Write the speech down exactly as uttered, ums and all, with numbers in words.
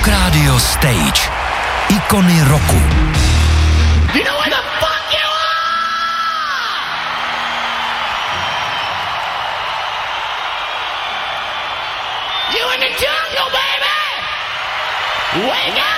Rock Radio Stage. Ikony roku. You know where the fuck you are? You in the jungle, baby! Wake up!